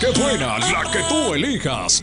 que buena, la que tú elijas.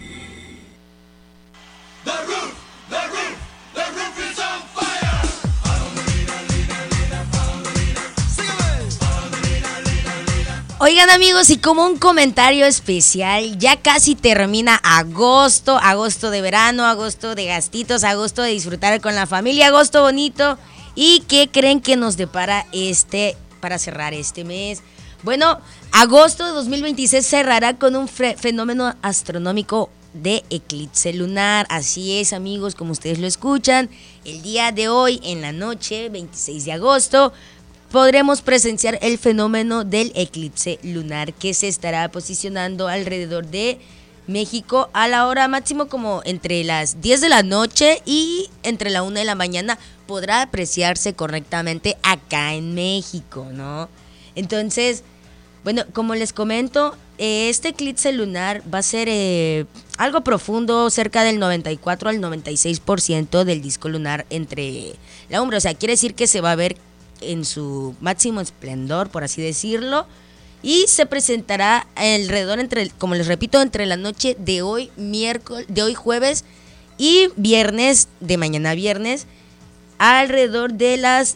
Oigan amigos, y como un comentario especial, ya casi termina agosto, agosto de verano, agosto de gastitos, agosto de disfrutar con la familia, agosto bonito. ¿Y qué creen que nos depara para cerrar este mes? Bueno, agosto de 2026 cerrará con un fenómeno astronómico de eclipse lunar. Así es amigos, como ustedes lo escuchan, el día de hoy en la noche, 26 de agosto, podremos presenciar el fenómeno del eclipse lunar que se estará posicionando alrededor de México a la hora máximo como entre las 10 de la noche y entre la 1 de la mañana podrá apreciarse correctamente acá en México, ¿no? Entonces, bueno, como les comento, este eclipse lunar va a ser algo profundo, cerca del 94 al 96% del disco lunar entre la umbra, o sea, quiere decir que se va a ver en su máximo esplendor, por así decirlo, y se presentará alrededor como les repito, entre la noche de hoy jueves y viernes, de mañana viernes, alrededor de las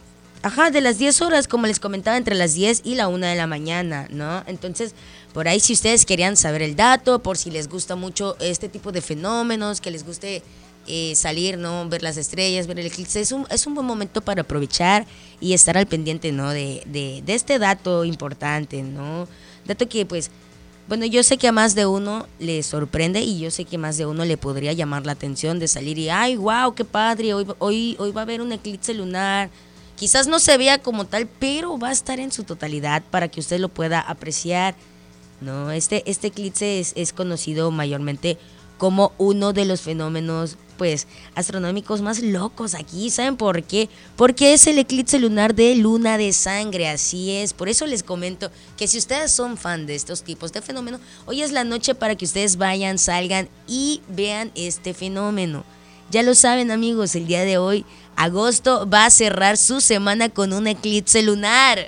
10 horas, como les comentaba, entre las 10 y la 1 de la mañana, ¿no? Entonces, por ahí si ustedes querían saber el dato, por si les gusta mucho este tipo de fenómenos, que les guste salir, ¿no? Ver las estrellas, ver el eclipse, es un buen momento para aprovechar y estar al pendiente, ¿no? De este dato importante, ¿no? Dato que, pues, bueno, yo sé que a más de uno le sorprende y yo sé que más de uno le podría llamar la atención de salir y, ay, wow, qué padre, hoy va a haber un eclipse lunar. Quizás no se vea como tal, pero va a estar en su totalidad para que usted lo pueda apreciar, ¿no? Este eclipse es conocido mayormente como uno de los fenómenos, pues, astronómicos más locos aquí. ¿Saben por qué? Porque es el eclipse lunar de luna de sangre, así es. Por eso les comento que si ustedes son fan de estos tipos de fenómenos, hoy es la noche para que ustedes vayan, salgan y vean este fenómeno. Ya lo saben amigos, el día de hoy, agosto, va a cerrar su semana con un eclipse lunar.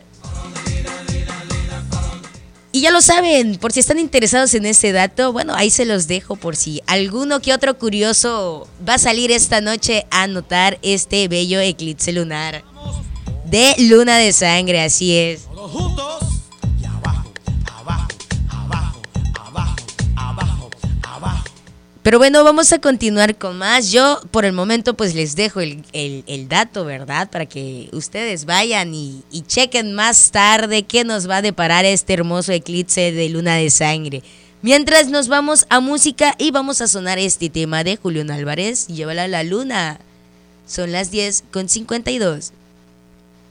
Y ya lo saben, por si están interesados en este dato, bueno, ahí se los dejo por si alguno que otro curioso va a salir esta noche a notar este bello eclipse lunar de luna de sangre, así es. Todos juntos y abajo, abajo, abajo, abajo, abajo, abajo. Pero bueno, vamos a continuar con más. Yo por el momento pues les dejo el dato, ¿verdad? Para que ustedes vayan y chequen más tarde qué nos va a deparar este hermoso eclipse de luna de sangre. Mientras nos vamos a música y vamos a sonar este tema de Julián Álvarez, Llévala a la luna. Son las 10:52.